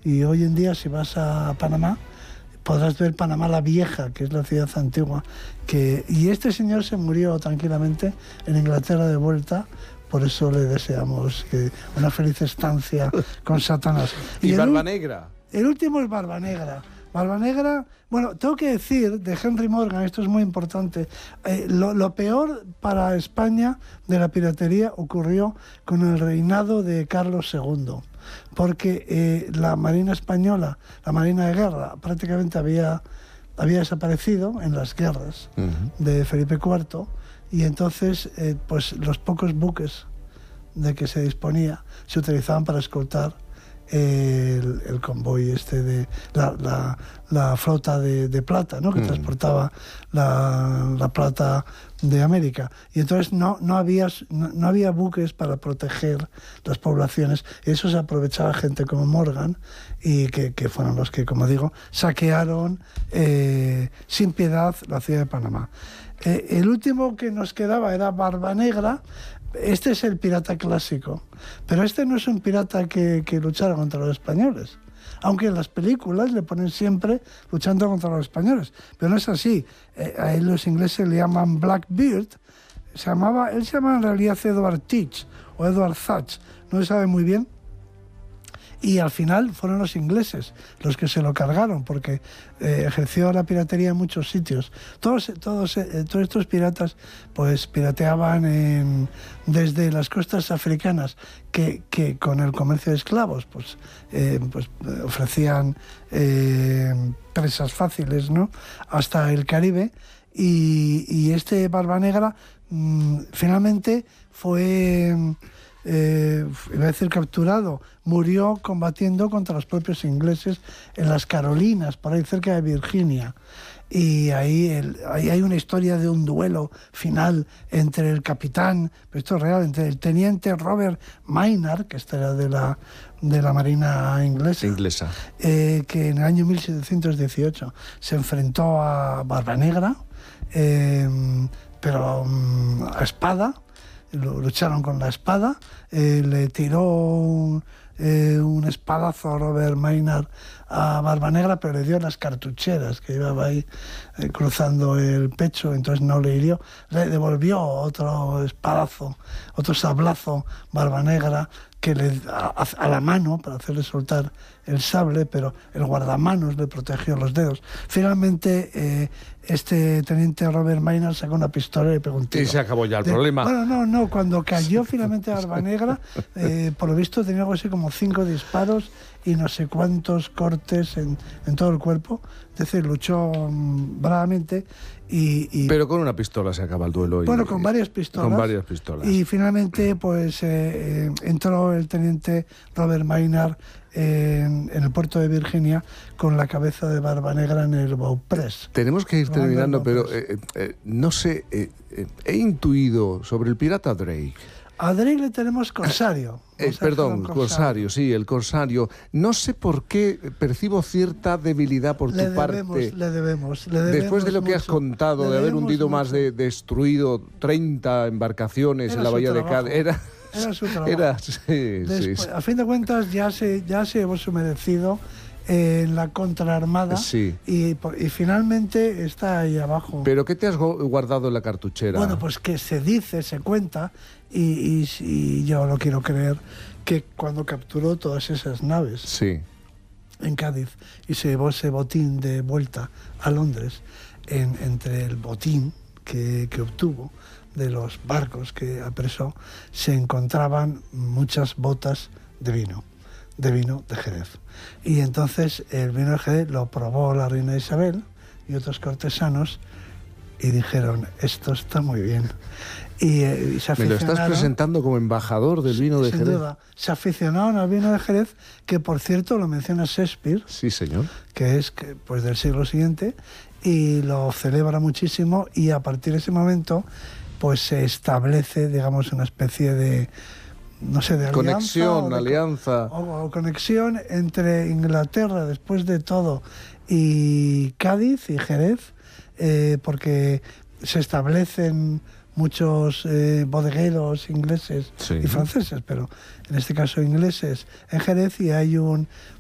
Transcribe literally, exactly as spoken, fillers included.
Y hoy en día, si vas a Panamá, podrás ver Panamá la Vieja, que es la ciudad antigua. Que, y este señor se murió tranquilamente en Inglaterra de vuelta. Por eso le deseamos que una feliz estancia con Satanás. ¿Y, y Barba el, Negra? El último es Barba Negra. Barba Negra, bueno, tengo que decir de Henry Morgan, esto es muy importante, eh, lo, lo peor para España de la piratería ocurrió con el reinado de Carlos segundo, porque eh, la Marina Española, la Marina de Guerra, prácticamente había, había desaparecido en las guerras uh-huh. de Felipe cuarto, y entonces eh, pues los pocos buques de que se disponía se utilizaban para escoltar El, el convoy este de la, la, la flota de, de plata, ¿no? que mm. transportaba la, la plata de América, y entonces no, no, había, no, no había buques para proteger las poblaciones. Eso se aprovechaba gente como Morgan, y que, que fueron los que, como digo, saquearon eh, sin piedad la ciudad de Panamá. Eh, el último que nos quedaba era Barba Negra. Este es el pirata clásico, pero este no es un pirata que, que luchara contra los españoles, aunque en las películas le ponen siempre luchando contra los españoles, pero no es así. Eh, a él los ingleses le llaman Blackbeard. Se llamaba, él se llamaba en realidad Edward Teach o Edward Thatch, no se sabe muy bien. Y al final fueron los ingleses los que se lo cargaron, porque eh, ejerció la piratería en muchos sitios. Todos, todos, eh, todos estos piratas pues pirateaban en, desde las costas africanas, que, que con el comercio de esclavos pues, eh, pues ofrecían eh, presas fáciles, ¿no? Hasta el Caribe. Y, y este Barba Negra mmm, finalmente fue... Eh, iba a decir capturado, murió combatiendo contra los propios ingleses en las Carolinas, por ahí cerca de Virginia. Y ahí, el, ahí hay una historia de un duelo final entre el capitán, pero esto es real, entre el teniente Robert Maynard, que este era de la, de la Marina inglesa, inglesa. Eh, que en el año mil setecientos dieciocho se enfrentó a Barba Negra, eh, pero um, a espada. Lucharon con la espada, eh, le tiró un, eh, un espadazo a Robert Maynard a Barba Negra, pero le dio las cartucheras que llevaba ahí eh, cruzando el pecho, entonces no le hirió. Le devolvió otro espadazo, otro sablazo Barba Negra, que le, a, a la mano para hacerle soltar el sable, pero el guardamanos le protegió los dedos. Finalmente, eh, este teniente Robert Maynard sacó una pistola y le pegó un tiro. Y se acabó ya el de, problema. Bueno, no, no, cuando cayó finalmente Barba Negra, eh, por lo visto tenía algo así como cinco disparos y no sé cuántos cortes en, en todo el cuerpo. Es decir, luchó um, bravamente. Y, y, pero con una pistola se acaba el duelo. Y, bueno, con varias pistolas. Con varias pistolas. Y finalmente, pues eh, entró el teniente Robert Maynard en, en el puerto de Virginia con la cabeza de Barba Negra en el Beauprés. Tenemos que ir terminando, pero eh, eh, no sé, eh, eh, he intuido sobre el pirata Drake. A Drake le tenemos corsario. Eh, perdón, corsario. corsario, sí, el corsario. No sé por qué percibo cierta debilidad por le tu debemos, parte. Le debemos, le debemos. Después de lo que mucho. has contado, le de haber hundido mucho. más de destruido treinta embarcaciones era en la bahía trabajo. de Cádiz. Era, era su trabajo. Era, sí, Después, sí. A fin de cuentas, ya se, ya se hemos merecido en la contraarmada sí. y, y finalmente está ahí abajo. ¿Pero qué te has guardado en la cartuchera? Bueno, pues que se dice, se cuenta, y, y, y yo lo quiero creer, que cuando capturó todas esas naves sí. en Cádiz y se llevó ese botín de vuelta a Londres, en, entre el botín que, que obtuvo de los barcos que apresó, se encontraban muchas botas de vino. de vino de Jerez. Y entonces el vino de Jerez lo probó la reina Isabel y otros cortesanos y dijeron, esto está muy bien. Y, eh, y se Me lo estás presentando como embajador del vino de sin Jerez. Sin duda. Se aficionaron al vino de Jerez, que por cierto lo menciona Shakespeare. Sí, señor. Que es que, pues, del siglo siguiente, y lo celebra muchísimo, y a partir de ese momento pues se establece, digamos, una especie de no sé, de conexión, alianza, alianza. O, o conexión entre Inglaterra, después de todo, y Cádiz y Jerez, eh, porque se establecen muchos eh, bodegueros ingleses sí. y franceses, pero en este caso ingleses en Jerez, y hay un,